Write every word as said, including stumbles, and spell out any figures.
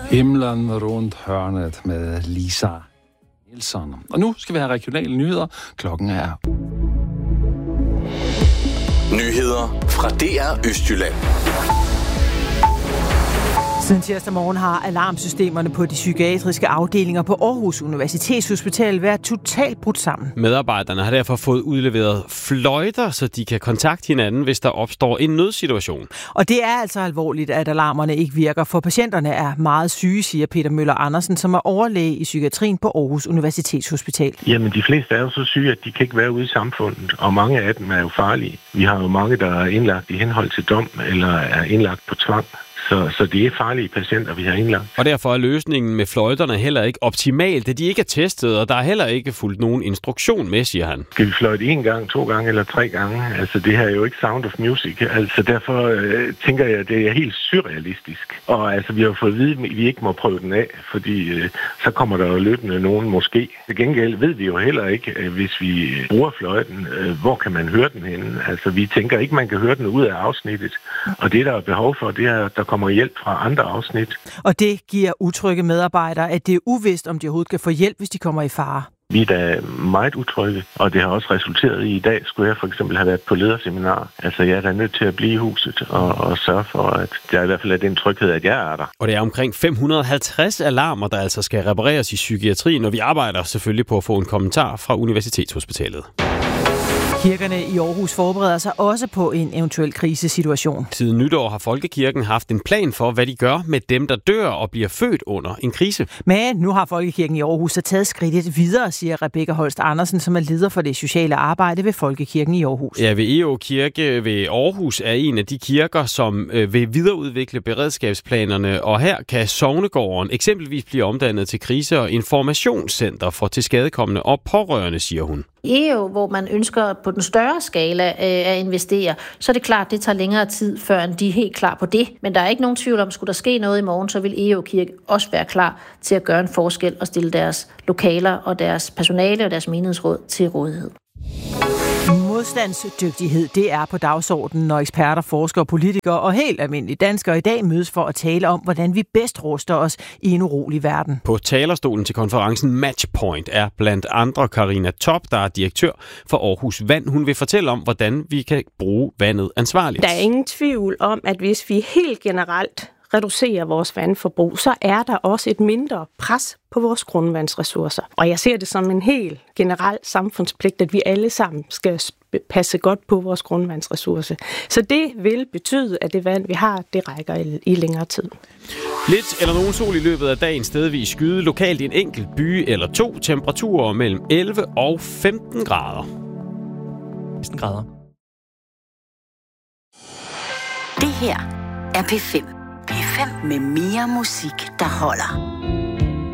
Himlen rundt hørnet med Lisa Nielsen. Og nu skal vi have regionale nyheder. Klokken er... Nyheder fra D R Østjylland. Siden tirsdag morgen har alarmsystemerne på de psykiatriske afdelinger på Aarhus Universitetshospital været totalt brudt sammen. Medarbejderne har derfor fået udleveret fløjter, så de kan kontakte hinanden, hvis der opstår en nødsituation. Og det er altså alvorligt, at alarmerne ikke virker, for patienterne er meget syge, siger Peter Møller Andersen, som er overlæge i psykiatrien på Aarhus Universitetshospital. Jamen, de fleste er jo så syge, at de kan ikke være ude i samfundet, og mange af dem er jo farlige. Vi har jo mange, der er indlagt i henhold til dom, eller er indlagt på tvang. Så, så det er farlige patienter, vi har indlagt. Og derfor er løsningen med fløjterne heller ikke optimal, da de ikke er testet, og der er heller ikke fulgt nogen instruktion med, siger han. Skal vi fløjte en gang, to gange eller tre gange? Altså, det her er jo ikke Sound of Music. Altså, derfor øh, tænker jeg, at det er helt surrealistisk. Og altså, vi har fået at vide, at vi ikke må prøve den af, fordi øh, så kommer der jo løbende nogen måske. Til gengæld ved vi jo heller ikke, øh, hvis vi bruger fløjten, øh, hvor kan man høre den henne? Altså, vi tænker ikke, man kan høre den ud af afsnittet. Og det, der er behov for, det er, at der kommer hjælp fra andre afsnit. Og det giver utrygge medarbejdere, at det er uvist, om de overhovedet kan få hjælp, hvis de kommer i fare. Vi er da meget utrygge, og det har også resulteret i, i dag skulle jeg for eksempel have været på lederseminar. Altså jeg er da nødt til at blive i huset og, og sørge for, at der i hvert fald er den tryghed, at jeg er der. Og det er omkring fem hundrede og halvtreds alarmer, der altså skal repareres i psykiatrien, og vi arbejder selvfølgelig på at få en kommentar fra Universitetshospitalet. Kirkerne i Aarhus forbereder sig også på en eventuel krisesituation. Siden nytår har Folkekirken haft en plan for, hvad de gør med dem, der dør og bliver født under en krise. Men nu har Folkekirken i Aarhus så taget skridtet videre, siger Rebecca Holst Andersen, som er leder for det sociale arbejde ved Folkekirken i Aarhus. Ja, ved E O Kirke ved Aarhus er en af de kirker, som vil videreudvikle beredskabsplanerne, og her kan Sognegården eksempelvis blive omdannet til krise- og informationscenter for tilskadekommende og pårørende, siger hun. E O, hvor man ønsker på den større skala øh, at investere, så er det klart, det tager længere tid, før de er helt klar på det. Men der er ikke nogen tvivl om, skulle der ske noget i morgen, så vil E O Kirke også være klar til at gøre en forskel og stille deres lokaler og deres personale og deres menighedsråd til rådighed. Modstandsdygtighed, det er på dagsordenen, når eksperter, forskere, politikere og helt almindelige danskere i dag mødes for at tale om, hvordan vi bedst ruster os i en urolig verden. På talerstolen til konferencen Matchpoint er blandt andre Karina Top, der er direktør for Aarhus Vand. Hun vil fortælle om, hvordan vi kan bruge vandet ansvarligt. Der er ingen tvivl om, at hvis vi helt generelt reducerer vores vandforbrug, så er der også et mindre pres på vores grundvandsressourcer. Og jeg ser det som en helt generel samfundspligt, at vi alle sammen skal passe godt på vores grundvandsressourcer. Så det vil betyde, at det vand, vi har, det rækker i, i længere tid. Lidt eller nogen sol i løbet af dagen, stedvis skyde, lokalt i en enkelt by eller to, temperaturer mellem elleve og femten grader. femten grader. Det her er P fem. P fem med mere musik, der holder.